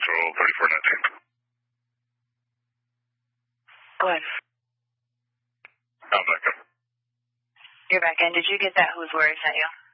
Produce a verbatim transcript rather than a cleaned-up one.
Central thirty-four nineteen. Go ahead. I'm back in. You're back in. Did you get that whose where he sent you?